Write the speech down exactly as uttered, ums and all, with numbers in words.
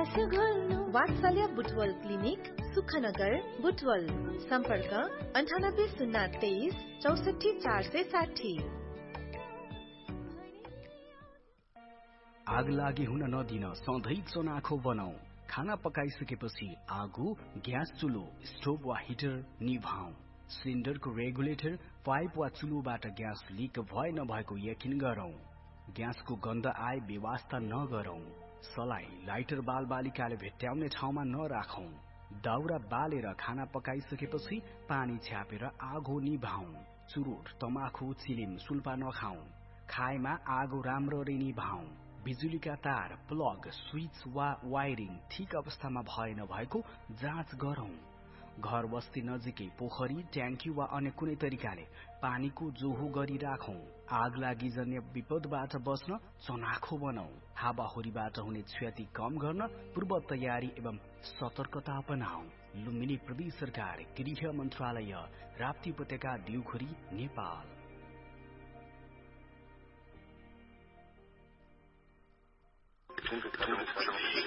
वात्सल्य बुटवल क्लिनिक सुखनगर बुटवल सम्पर्क अन्ठानब्बे शून्य तेइस चौसठी चार सय साठी। आग लागि हुन नदिन सधैँ चनाखो बनाऊ। खाना पकाइसकेपछि आगो, ग्यास चुलो, स्टोभ वा हिटर निभाऊ। सिलिन्डरको रेगुलेटर, पाइप वा चुलोबाट ग्यास लिक भए नभएको यकिन गरौं। ग्यासको गन्ध आए बेवास्ता नगरौं। सलाई, लाइटर बाल बालिकाले भेट्टाउने ठाउँमा नराखौं। दाउरा बालेर खाना पकाइसकेपछि पानी छ्यापेर आगो निभाऊ। चुरोट, तमाखु, चिलिम, सुल्पा नखाऊ। खाएमा आगो राम्ररी निभाऊ। बिजुलीका तार, प्लग, स्विच वा वायरिङ ठिक अवस्थामा भए नभएको जाँच गरौं। घर बस्ती नजिकै पोखरी, ट्याङ्की वा अन्य कुनै तरिकाले पानीको जोहो गरिराखौं। आग लागि जन्य विपदबाट बच्न चनाखो बनाऊ। हावाहुरीबाट हुने क्षति कम गर्न पूर्व तयारी एवं सतर्कता अपनाऊ। लुम्बिनी प्रदेश सरकार, गृह मन्त्रालय, राप्ती उपत्यका, दिउखुरी, नेपाल।